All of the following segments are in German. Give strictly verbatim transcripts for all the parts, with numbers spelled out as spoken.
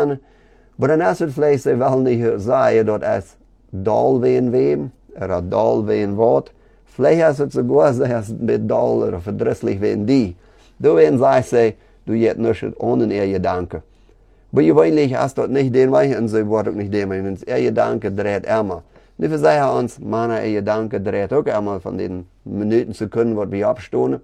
kennen. Aber dann ist es vielleicht, sie wollen nicht sagen, dass es doll wehen wem, oder doll wehen Wort. Vielleicht ist es sogar, dass es mit doll oder verdrisslich wehen die. Du werden sagen, du jetzt nicht ohne ihr Gedanke. Aber gewöhnlich ist das nicht den Weg und sie wird auch nicht den Weg. Ihr Gedanke dreht immer. Nicht für sich uns, meine ihr Gedanke dreht auch immer von den Minuten, Sekunden, was wir abstoßen.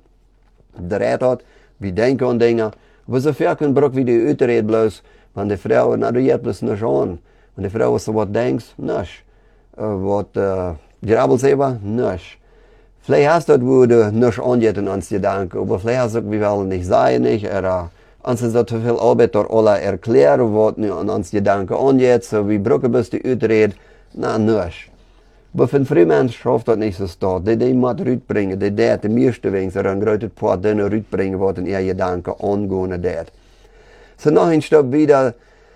Dreht hat, wir denken an Dinge. Aber so viel können Bruch wie die Uterät bloß, wenn die Frau, na du jetzt bloß nicht an. Wenn die Frau so was denkt, nicht. Was äh, grabbelt selber, nicht. Vielleicht hast du das, wo du nicht angeht in uns Gedanken, aber vielleicht hast du, wir wollen nicht sein, nicht, oder uns ist das zu viel Arbeit, dort alle erklären, was nu an uns Gedanken angeht, so wie Brücke bis die Uterät, na, nicht. Aber für einen Frühmensch schafft das nicht so stark. Die, die muss rütbringen, die dat, die meiste wegen, so ein großes paar Dinge rütbringen, was in ihr Gedanken angehen dat. So noch ein Stück wieder,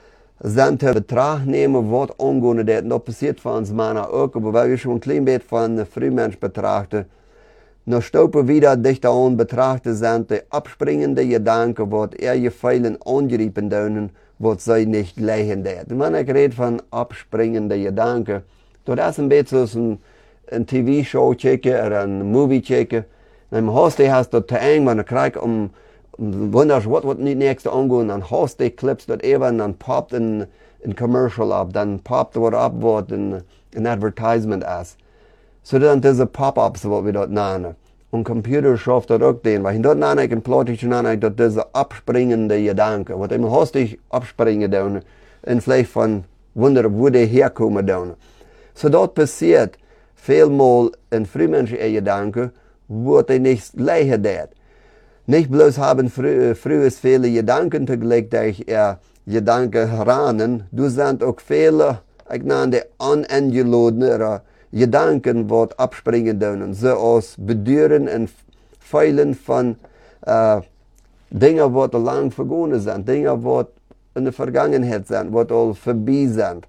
sind in Betracht nehmen, was angehen dat. Und das passiert für uns Männer auch, aber weil wir schon ein klein bisschen von einem Frühmensch betrachten, noch stoppen wieder dichter an betrachten sind die abspringende Gedanken, was er gefallen angreifen dürfen, was sie nicht leiden dat. Und wenn ich rede von abspringende Gedanken, das ist ein bisschen so ein, ein T V-Show checken oder ein Movie checken. Dann hast du hast dort zu eng, wenn du kriegst um, um wunderst, was wird nicht nächste angehen, dann hast du Clips dort eben, dann poppt ein, ein Commercial ab, dann poppt dort ab, was ein, ein Advertisement ist. So dann diese Pop-Ups, was wir dort nennen. Und Computer schafft das auch den, weil ich dort nenne, ich plötzlich nenne, dass diese abspringende Gedanken, was immer hast du abspringen dürfen, und vielleicht von wundern, wo die herkommen dürfen. So dort passiert vielmal in frühmenschlichen Gedanken, wo die nicht leiden dat. Nicht bloß haben frü früher viele Gedanken zugleich, durch ihr Gedanken ranen, du sind auch viele, ich nenne die unangeladene Gedanken, die abspringen dürfen, so aus Bedürfen und Feilen von äh, Dingen, die lang vergangen sind, Dinge, die in der Vergangenheit sind, die all vorbei sind.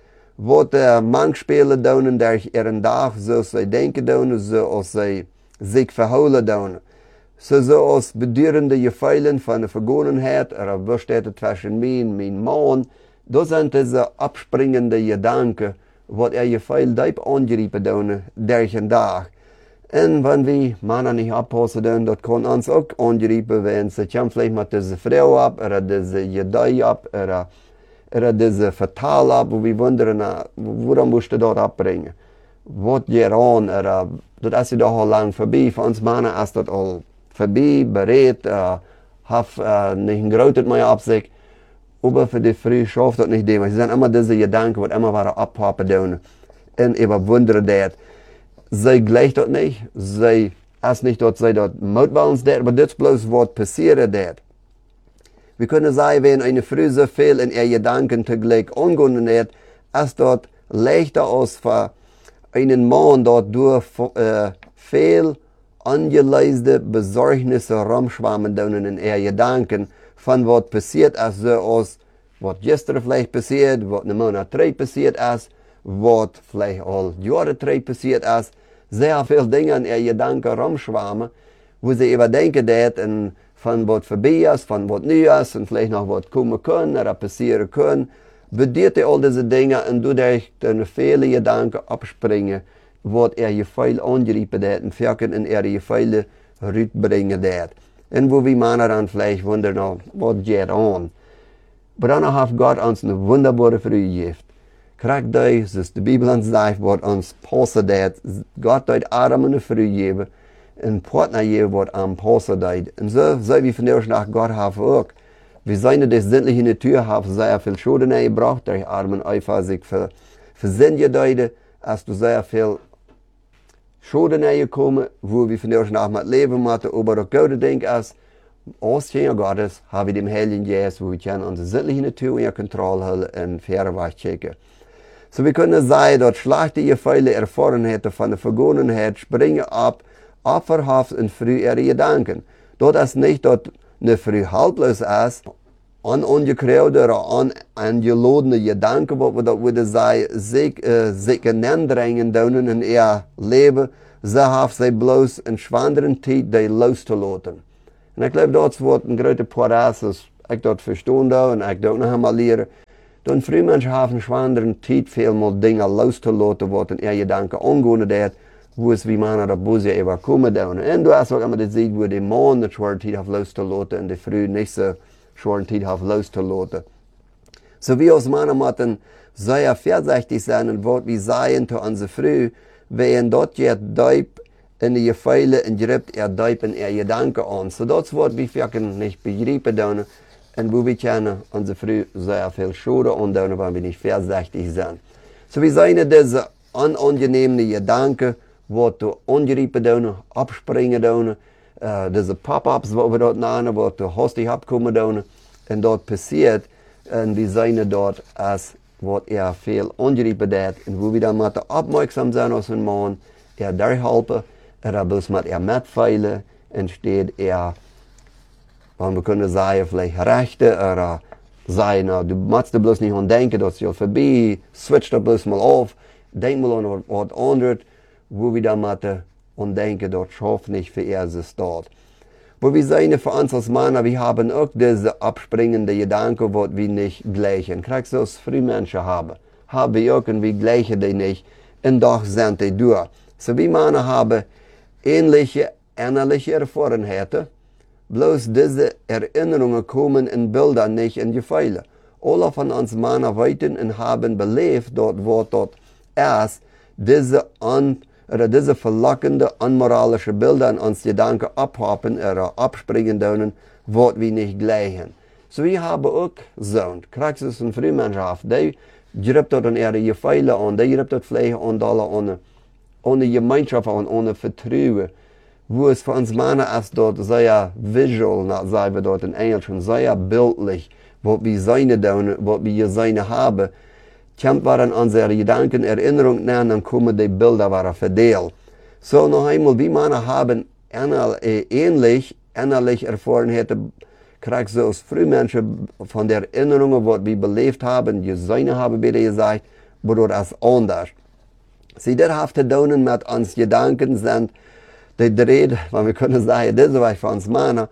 Wat uh, mankspelen doen durch ihren Tag, so sie denken doen, so als sie sich verholen doen. So, so als bedurende Gefühle von der Vergangenheit, oder was steht zwischen mir und meinem Mann, das sind diese abspringende Gedanken, was er Gefühl deep angreifen doen durch den Tag. Und wenn wir Männer nicht abpassen doen, das kann uns auch angreifen, wenn sie kommen vielleicht mit dieser Frau ab, oder diese Gedei ab, oder oder diese Vertal ab, wo wir wundern, woran musst du dort abbringen? Was geht an? Oder, das ist doch all lang vorbei. Für uns Männer ist das all vorbei, bereit, äh, hat äh, nicht ein Großes mehr ab sich. Aber für die Früh schafft das nicht dem. Sie sind immer diese Gedanken, die immer wieder abhaben dürfen. Und überwundern das. Sie gleicht das nicht. Sie ist nicht dort, sie dort mutwillens das, aber das ist bloß, was passiert das. Wir können sagen, wenn eine Frau so viel in ihr Gedanken zugleich angehen hat, ist dort leichter als für einen Mann dort durch äh, viel angeleiste Besorgnisse rumschwammen in ihr Gedanken von was passiert ist, so als was gestern vielleicht passiert, was einen Monat drei passiert ist, was vielleicht all Jahre drei passiert ist. Sehr viele Dinge in ihr Gedanken rumschwammen, wo sie überdenken, dass von was vorbei ist, von was neu ist und vielleicht noch was kommen können oder passieren können, bedeutet all diese Dinge und du durch deine viele Gedanken abspringen, was er Gefühl angreifen hat und verken in er Gefühle rütbringen hat. Und wo wir Männer dann vielleicht wundern, was geht an. Aber dann hat Gott uns eine wunderbare Früh gegeben. Kriegt das, dass die Bibel uns sagt, was uns passen hat. Gott hat Adam eine Früh gegeben. Een partner je wat am passen deed. En zo zou we vandaag nach Gott haben auch. Wir seien das sämtliche in der Tür haben sehr viel Schulden gebracht, durch Armen einfach sich für, für Sinn gedeutet, als du sehr viel Schulden gekommen, wo wir vandaag nach mit leben müssen, aber das gute Ding ist, als Kinder Gottes haben wir dem Heiligen Geist, wo wir können unsere sämtliche Natur in Kontrolle halten und Fährweich checken. So wir können sagen, dass schlechte Gefühle erfahren hätte von der Vergangenheit, springen ab, Opferhaft und früh ihre Gedanken. Dort ist nicht, dass eine früh haltlos ist, an ungekräulte oder angeladene Gedanken, wo wir da würde sei, sich, äh, sich hinandrängen dürfen in ihr Leben, sie haben sie bloß in schwanderen Zeit, die loszulassen. Und ich glaube, dort wird ein großer Prozess, ich dort verstehen da und ich dort noch einmal lernen, Dann Frühmenschen haben schwandern Zeit viel mal Dinge loszulassen, was in ihr Gedanken angehen wird, wo es wie man da Busse überkommen dürfen. Und du hast auch immer das sieht, wo die Mann eine schwere Zeit hat loszulassen und die Früh nicht so schwere Zeit hat loszulassen. So wie aus meiner Meinung sehr vorsichtig sein und was wir sagen zu unserer Früh, wenn dort jetzt Deib in die Gefühle und gibt er Deib in ihr Gedanken an. So das wird wir wirklich nicht begreifen dürfen. Und wo wir können unsere Früh sehr viel Schade andauern, weil wir nicht vorsichtig sind. So wir sagen, diese unangenehmen Gedanken, die du angreifen dürfen, abspringen dürfen, äh, diese Pop-ups, die wir dort nennen, die du hastig abkommen dürfen, und dort passiert, und wir sagen dort, als was er viel angreifen hat, und wo wir dann mit aufmerksam sein als ein Mann, er da helfen, er bloß mit er mitfeilen, entsteht er, wir können sagen, vielleicht Rechte, oder sagen, na, du machst dir bloß nicht an denken, das ist vorbei, switch da bloß mal auf, denk mal an was anderes, wo wir dann mit an denken, dort schafft nicht für er ist dort. Wo wir sagen, für uns als Männer, wir haben auch diese abspringende Gedanken, die wir nicht gleichen. Kriegst du als Frühmenschen haben, haben wir auch und wir gleichen die nicht, und doch sind die durch. So wie Männer haben ähnliche, ähnliche Erfahrungen, bloß diese Erinnerungen kommen in Bilder, nicht in Gefühle. Alle von uns Männer weiten und haben belebt, dort, wo dort erst diese, an, oder diese verlockende, unmoralische Bilder in uns Gedanken abhaben oder abspringen dürfen, was wir nicht gleichen. So wir haben auch so, kriegst du eine Frühmannschaft, die gibt dort an ihre Gefühle an, die gibt dort vielleicht an alle ohne, ohne Gemeinschaft an, ohne Vertrauen. Wo es für uns Männer ist dort sehr visual, sagen wir dort in Englisch, sehr bildlich, was wir sein tun, was wir sein haben. Kommt waren unsere Gedanken, Erinnerungen nennen, dann kommen die Bilder waren verteilt. So noch einmal, wie Männer haben ähnlich, ähnlich erfahren hätte, kriegst du als Frühmenschen von der Erinnerungen, was wir belebt haben, gesehen haben, wie gesagt, aber das ist anders. Sie das hat zu tun mit uns Gedanken sind, die dreht, weil wir können sagen, das ist für uns Männer,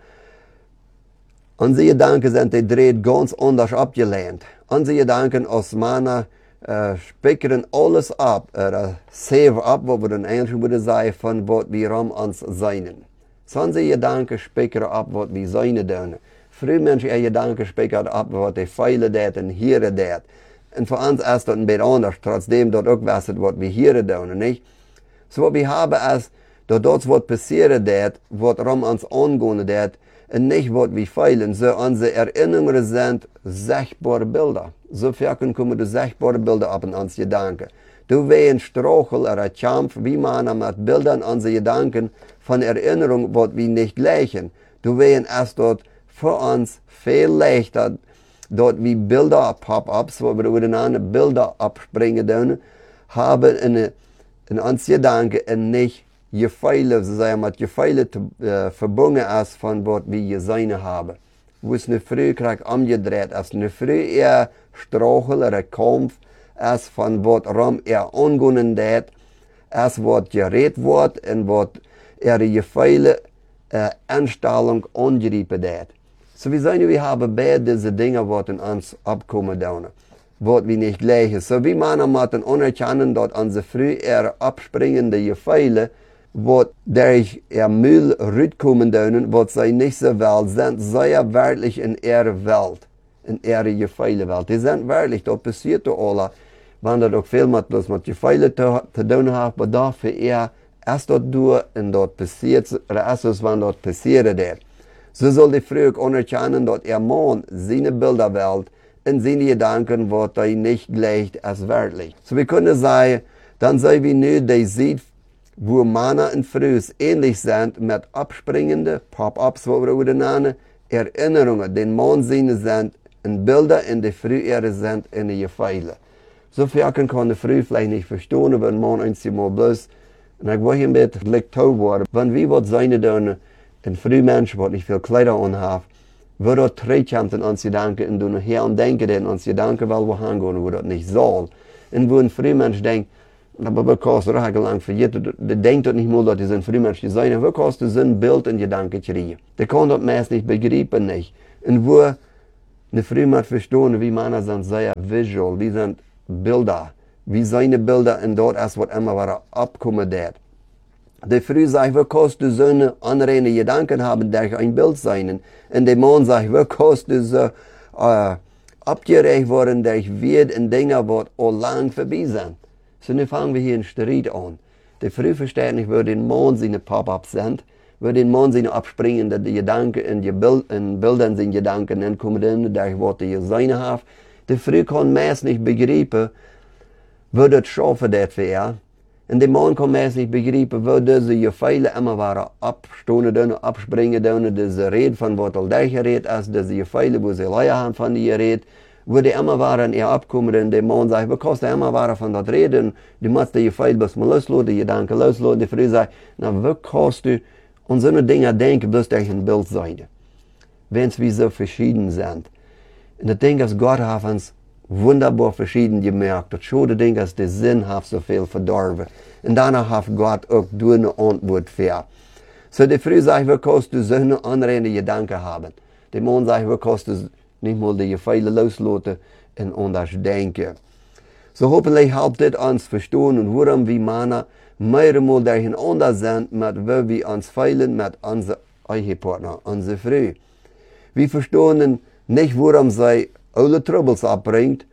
unsere Gedanken sind, die dreht ganz anders abgelehnt. Unsere Gedanken als Männer äh, speichern alles ab, oder save ab, was wir in Englisch würde sagen, von was wir um uns sein. So unsere Gedanken speichern ab, was wir sein dürfen. Früher Menschen, ihre Gedanken speichern ab, was die Feile dat und hören dat. Und für uns ist das ein bisschen anders, trotzdem dort auch wissen, was wir hören dürfen, nicht? So was wir haben ist, dass dort was passieren dat, was um uns angehen dat, und nicht was wir feilen. So unsere Erinnerungen sind sichtbare Bilder. So viel kommen die sichtbare Bilder ab in uns Gedanken. Du wehen Strachel oder Kampf, wie man mit Bildern unsere Gedanken von Erinnerungen, was wir nicht gleichen. Du wehen erst dort für uns viel leichter, dort wie Bilder Pop-ups, wo wir übereinander Bilder abspringen dürfen, haben in, in uns Gedanken und nicht Gefühle, sozusagen mit Gefühle äh, verbunden ist von was wir gesehen haben. Wo es eine Früh kriegt umgedreht ist, eine Früh eher Strachel oder Kampf ist von was rum er angehen dat, ist was geredet wird und was ihre Gefühle äh, Anstellung angreifen dat. So wir sagen, wir haben beide diese Dinge, die in uns abkommen dürfen, was wir nicht gleichen. So wie man mit anerkennen, dass unsere Früh eher abspringende Gefühle, was durch ihr Müll rauskommen dürfen, was sie nicht so Welt sind, sehr wirklich in ihrer Welt, in ihrer Gefühle-Welt. Die sind wirklich, das passiert doch alle, wenn das auch viel mit, mit Gefühlen zu, zu tun hat, aber dafür eher erst dort durch und dort passiert, oder erst wenn dort passiert ist. So soll die Frau auch anerkennen, dass ihr Mann seine Bilderwelt und seine Gedanken, was er nicht gleicht, als wirklich. So wir können sagen, dann sei wie nur die sieht, wo Männer und Frauen ähnlich sind mit abspringenden Pop-ups, wo wir nennen, Erinnerungen. Den Mann seine sind in Bilder und die Frau ihre sind in die Gefühle. So viel kann die Frau vielleicht nicht verstehen, wenn man uns mal bloß, und ich will hier ein bisschen lektor worden, wenn wir was sein dürfen, ein Frühmensch, der nicht viel Kleider anhat, wird er trägt in uns Gedanken und du nachher und denken, in uns Gedanken, weil wir hingehen, wo das nicht soll. Und wo ein Frühmensch denkt, aber wir kosten lang für jeden, der denkt nicht mal, dass die ein Frühmensch sein, wir kosten so ein Bild und Gedanken kriegen. Der kann das meist nicht begreifen, nicht. Und wo Ne früh mat verstehen, wie Männer sind sehr visual, wie sind Bilder, wie seine Bilder in dort erst wat immer war abkommandiert. De früh sagt, wie kannst du so eine anreine Gedanken haben, durch ein Bild sein? Und der Mann sagt, wie kannst du so äh, abgerecht worden durch Wert und Dinge, die auch lang vorbei sind. So, nun fangen wir hier einen Streit an. Der früh versteht nicht, wo den Mann seine Pop-ups sind, wo den Mann seine abspringende Gedanken in die Bild, in Bildern seine Gedanken entkommen, durch was er seine hat. Der früh kann meist nicht begreifen, wo das schaffen das wäre. Und der Mann kann meist nicht begreifen, wo diese Gefeile immer waren, abstoßen, abspringen, diese Rede von was all der geredet ist, diese Gefeile, wo sie Leute haben von ihr redet, wo die immer waren, ihr abkommen, und der Mann sagt, wo kannst du immer waren von das Reden, du musst die Gefeile bis mal loslassen, die Gedanken loslassen, die Frau sagt, na, wo kannst du an so eine Dinge denken, bloß durch ein Bild sein, wenn es wie so verschieden sind. Und ich denke, dass Gott hat uns wunderbar verschieden gemerkt. Das schade Ding ist, der Sinn hat so viel verdorben. Und danach hat Gott auch durch eine Antwort für. So die Frau sagt, wie kannst du so eine andere Gedanken haben? Der Mann sagt, wie kannst du nicht mal die Gefeile loslassen und anders denken. So hoffentlich helpt das uns verstehen und warum wir Männer mehrmals durcheinander sind, mit wo wir uns feilen mit unserem Ehepartner, unserer Frau. Wir verstehen nicht, warum sie alle Troubles abbringt,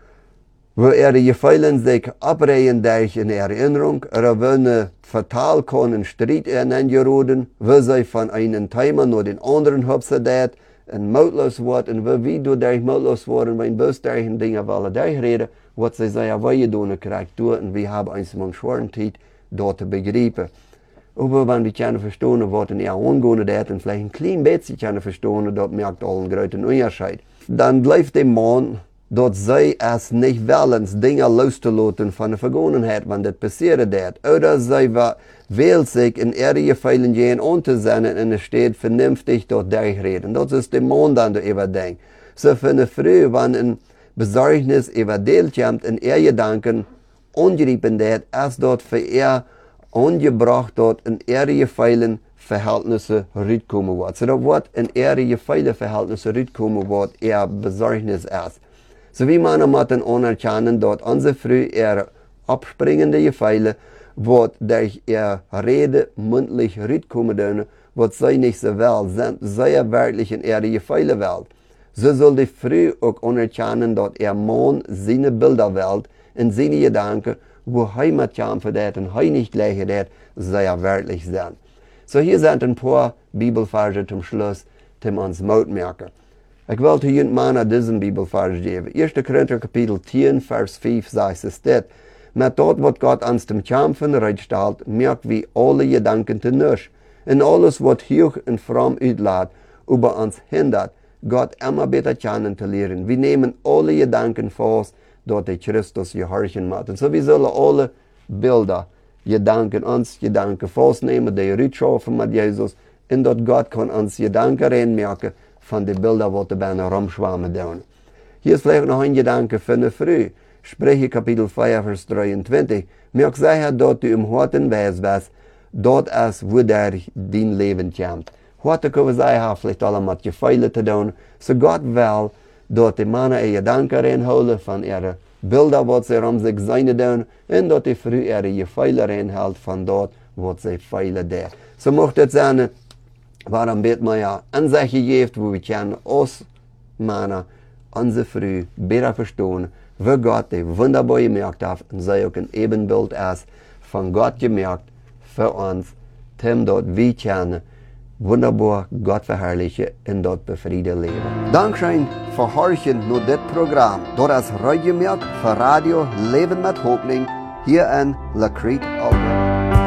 wo ihre Gefeilen sich abreden durch eine Erinnerung, oder wo eine fatal kann Streit geraten, wo sie von einem Thema nur den anderen hupsen dat, und mautlos wird, und wo wir durch mautlos werden, wenn bloß durch Dinge wollen durchreden, was sie sagen, was tun kriegt, und wir haben uns mal schweren Zeit, dort zu begreifen. Aber wenn wir können verstehen, was in ihr angehen hat, und vielleicht ein klein bisschen können verstehen, dort merkt all einen großen Unterschied. Dann bleibt der Mann, dort sie es nicht wollen, Dinge loszulassen von der Vergangenheit, wenn das passiert hat. Oder sie will sich in ihre Gefallen gehen anzusehen und es steht vernünftig dort durchreden. Das ist der Mann, dann der überdenkt. So für eine Frau, wenn ein Besorgnis überdeelt kommt in ihr Gedanken, angegriffen wird, erst dort für ihr angebracht dort in ihre Gefallen Verhältnisse rüberkommen wird. So, da wird in ihre Gefeile Verhältnisse rüberkommen wird, ihr Besorgnis ist. So wie man müssen anerkennen, dort unsere Frau ihre abspringende Gefeile wird durch ihre Rede mündlich rüberkommen, wird sie nicht so will, sind sehr wirklich in ihre Gefeile will. So soll die Frau auch anerkennen, dort ihr Mann seine Bilder will, in seine Gedanken, wo Heimat kämpfen hat und he nicht gleich hat, sehr wirklich sind. So hier sind ein paar Bibelverse zum Schluss, die uns Mut merken. Ich wollte hier Männer diesen Bibelvers geben. erster Korinther Kapitel zehn, Vers fünf sagt es das. Mit dort, was Gott uns zum Kämpfen rechtstellt, merkt wie alle Gedanken zu nichts. Und alles, was hoch und fromm utlädt, über uns hindert, Gott immer besser kennenzulernen. Wir nehmen alle Gedanken vor, dort die Christus gehorchen müssen. So wir sollen alle Bilder, Gedanken, uns Gedanken vornehmen, die rückschaffen mit Jesus, und dort Gott kann uns Gedanken reinmerken von den Bildern, die dabei rumschwammen. Hier ist vielleicht noch ein Gedanke für eine Früh. Spreche Kapitel vier, Vers dreiundzwanzig. Merk sicher, dort du im Horten weißt, was dort ist, wo der dein Leben kommt. Heute können wir sagen, vielleicht alle mit Gefeilen zu tun. So Gott will, dort die Männer ihre Gedanken reinholen von ihren Bilder, was sie um sich sein tun, und dort die Früh ihre Gefeilen reinhält von dort, wo sie feilen da. So möchte es sein, warum wird man ja Ansicht gegeben, wo wir können uns Männer, unsere Früh besser verstehen, wo Gott die wunderbar gemerkt hat, und sei auch ein Ebenbild ist, von Gott gemerkt, für uns, dem dort wir können, wunderbar Gott verherrlichen und dort befrieden leben. Dankeschön für Horchen nur das Programm. Dort ist Radio Merk für Radio Leben mit Hoffnung hier in La Crete, Alberta.